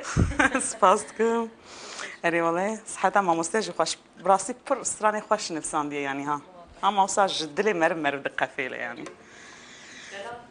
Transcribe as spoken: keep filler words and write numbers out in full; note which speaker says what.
Speaker 1: سپاس دکم. اری والله صحتا ما مستجی خوش براسي پر استراني خوش نفسان دي يعني ها. هم مصاج دلي مر مر دقة فيله يعني.